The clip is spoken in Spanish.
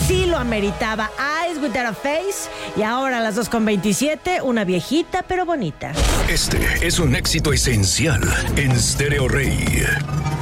sí lo ameritaba. Eyes Without a Face. Y ahora a las 2:27, una viejita pero bonita. Este es un éxito esencial en Stereo Rey.